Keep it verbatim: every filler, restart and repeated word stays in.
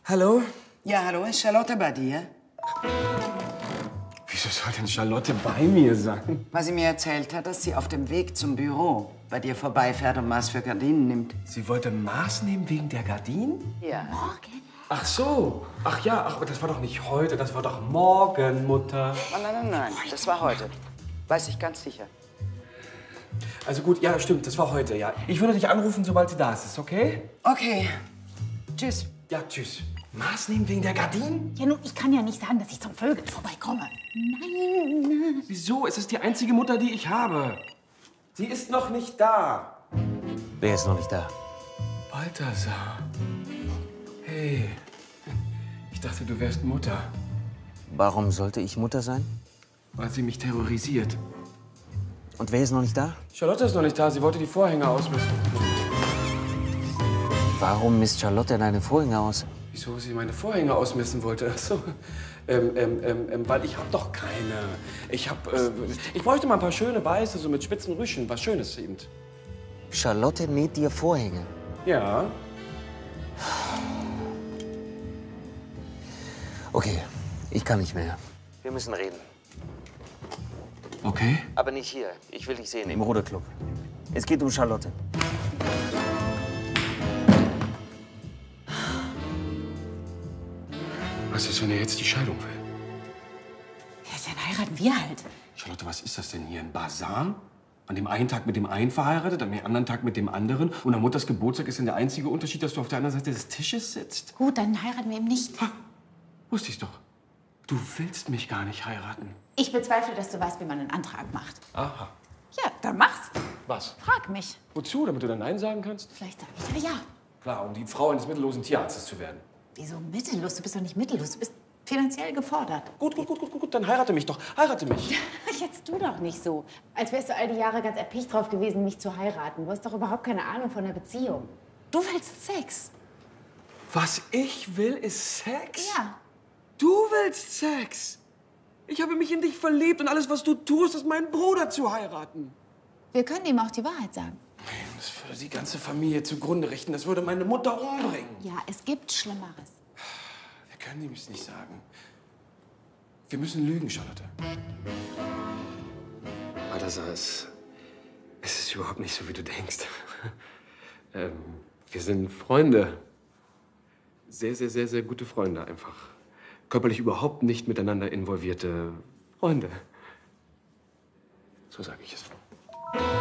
Hallo? Ja, hallo, ist Charlotte bei dir? Wieso soll denn Charlotte bei mir sein? Weil sie mir erzählt hat, dass sie auf dem Weg zum Büro bei dir vorbeifährt und Maß für Gardinen nimmt. Sie wollte Maß nehmen wegen der Gardinen? Ja. Morgen? Ach so. Ach ja, ach, aber das war doch nicht heute, das war doch morgen, Mutter. Oh, nein, nein, nein, das war heute. Weiß ich ganz sicher. Also gut, ja, stimmt, das war heute, ja. Ich würde dich anrufen, sobald sie da ist, ist okay? Okay. Tschüss. Ja, tschüss. Maß nehmen wegen der Gardinen? Ja, nun, ich kann ja nicht sagen, dass ich zum Vögeln vorbeikomme. Nein. Wieso? Es ist die einzige Mutter, die ich habe. Sie ist noch nicht da. Wer ist noch nicht da? Balthasar. Hey. Ich dachte, du wärst Mutter, Warum sollte ich Mutter sein? weil sie mich terrorisiert. Und wer ist noch nicht da? Charlotte ist noch nicht da. Sie wollte die Vorhänge ausmessen. Warum misst Charlotte deine Vorhänge aus? Wieso sie meine Vorhänge ausmessen wollte? Ach so. Ähm, ähm, ähm, ähm, weil ich hab doch keine. Ich hab, äh, ich bräuchte mal ein paar schöne weiße, so mit spitzen Rüschen. Was Schönes eben. Charlotte näht dir Vorhänge. Ja. Okay, ich kann nicht mehr. Wir müssen reden. Okay. Aber nicht hier. Ich will dich sehen, im Ruderclub. Es geht um Charlotte. Was ist, wenn er jetzt die Scheidung will? Ja, dann heiraten wir halt. Charlotte, was ist das denn hier? Ein Basar? An dem einen Tag mit dem einen verheiratet, an dem anderen Tag mit dem anderen. Und am Mutters Geburtstag ist dann der einzige Unterschied, dass du auf der anderen Seite des Tisches sitzt? Gut, dann heiraten wir eben nicht. Ha, wusste ich's doch. Du willst mich gar nicht heiraten. Ich bezweifle, dass du weißt, wie man einen Antrag macht. Aha. Ja, dann mach's. Was? Frag mich. Wozu? Damit du dann Nein sagen kannst? Vielleicht sage ich ja, ja. Klar, um die Frau eines mittellosen Tierarztes zu werden. Wieso mittellos? Du bist doch nicht mittellos. Du bist finanziell gefordert. Gut, gut, gut, gut, gut, dann heirate mich doch. Heirate mich. Jetzt tu doch nicht so. Als wärst du all die Jahre ganz erpicht drauf gewesen, mich zu heiraten. Du hast doch überhaupt keine Ahnung von der Beziehung. Du willst Sex. Was ich will, ist Sex? Ja. Du willst Sex? Ich habe mich in dich verliebt und alles, was du tust, ist meinen Bruder zu heiraten. Wir können ihm auch die Wahrheit sagen. Das würde die ganze Familie zugrunde richten. Das würde meine Mutter umbringen. Ja, es gibt Schlimmeres. Wir können ihm es nicht sagen. Wir müssen lügen, Charlotte. Balthasar, es, es ist überhaupt nicht so, wie du denkst. ähm, wir sind Freunde. Sehr, sehr, sehr, sehr gute Freunde einfach. Körperlich überhaupt nicht miteinander involvierte Freunde. So sage ich es.